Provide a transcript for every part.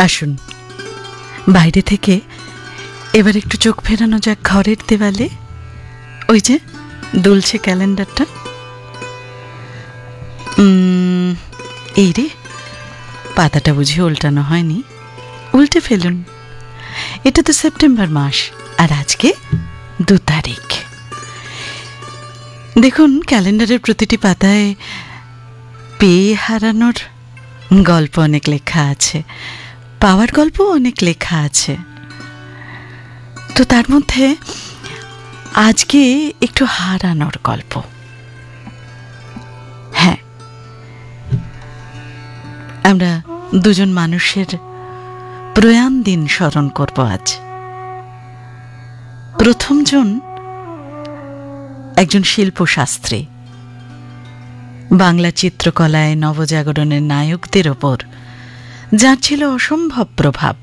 আসুন বাইরে থেকে এবার একটু চোখ ফেরানো যাক ঘরের দেওয়ালে। ওই যে দুলছে ক্যালেন্ডারটা। এই রে, পাতাটা বুঝি উল্টানো হয়নি। উল্টে ফেলুন। এটা তো সেপ্টেম্বর মাস, আর আজকে 2 তারিখ। দেখুন, ক্যালেন্ডারের প্রতিটি পাতায় পেয়ে হারানোর গল্প অনেক লেখা আছে, পাওয়ার গল্প অনেক লেখা আছে। তো তার মধ্যে আজকে একটু হারানোর গল্প। হ্যাঁ, আমরা দুজন মানুষের প্রয়াণ দিন স্মরণ করব আজ। প্রথমজন একজন শিল্পশাস্ত্রী, বাংলা চিত্রকলায় নবজাগরণের নায়কদের ওপর যার ছিল অসম্ভব প্রভাব।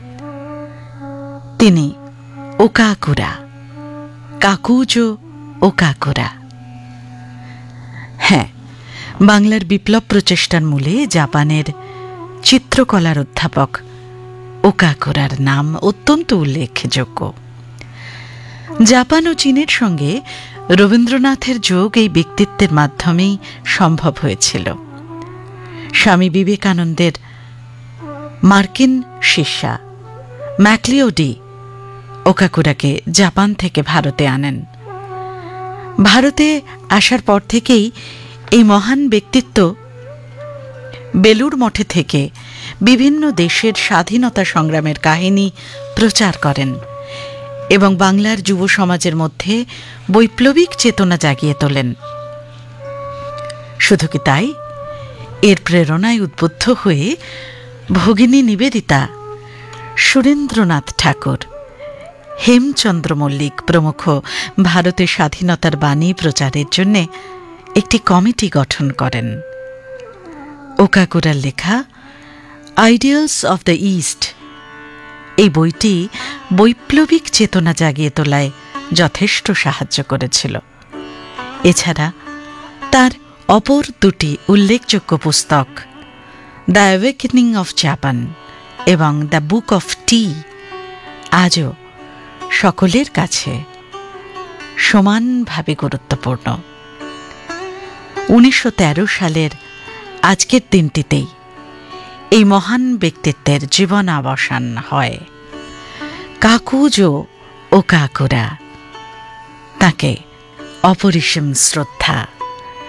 তিনি ওকাকুরা, কাকুজো ওকাকুরা। হ্যাঁ, বাংলার বিপ্লব প্রচেষ্টার মূলে জাপানের চিত্রকলার অধ্যাপক ওকাকুরার নাম অত্যন্ত উল্লেখযোগ্য। জাপান ও চীনের সঙ্গে রবীন্দ্রনাথের যোগ এই ব্যক্তিত্বের মাধ্যমেই সম্ভব হয়েছিল। স্বামী বিবেকানন্দের মার্কিন শিষ্যা ম্যাকলিওডি ওকাকুরাকে জাপান থেকে ভারতে আনেন। ভারতে আসার পর থেকেই এই মহান ব্যক্তিত্ব বেলুর মঠে থেকে বিভিন্ন দেশের স্বাধীনতা সংগ্রামের কাহিনী প্রচার করেন এবং বাংলার যুব সমাজের মধ্যে বৈপ্লবিক চেতনা জাগিয়ে তোলেন। শুধু কি তাই, এর প্রেরণায় উদ্বুদ্ধ হয়ে ভগিনী নিবেদিতা, সুরেন্দ্রনাথ ঠাকুর, হেমচন্দ্র মল্লিক প্রমুখ ভারতে স্বাধীনতার বাণী প্রচারের জন্য একটি কমিটি গঠন করেন। ওকাকুরার লেখা আইডিয়ালস অফ দ্য ইস্ট এই বইটি বৈপ্লবিক চেতনা জাগিয়ে তোলায় যথেষ্ট সাহায্য করেছিল। এছাড়া তার অপর দুটি উল্লেখযোগ্য পুস্তক দ্য অ্যাওয়েকেনিং অফ জাপান এবং দ্য বুক অফ টি আজও সকলের কাছে সমানভাবে গুরুত্বপূর্ণ। 1913 সালের আজকের দিনটিতেই এই মহান ব্যক্তিত্বের জীবনাবসান হয়। কাকুজো ওকাকুরা, তাকে অপরিসীম শ্রদ্ধা।